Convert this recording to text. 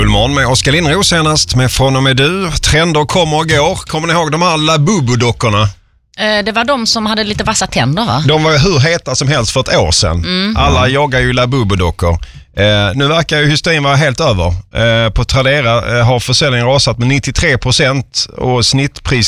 Dubbelmorgon med Oskar Lindros senast med Från och med du. Trender kommer och går. Kommer ni ihåg de här Labubu-dockorna? Det var de som hade lite vassa tänder, va? De var hur heta som helst för ett år sedan. Alla joggar ju Labubu-dockor. Nu verkar ju hysterin vara helt över. På Tradera har försäljningen rasat med 93% och snittpriset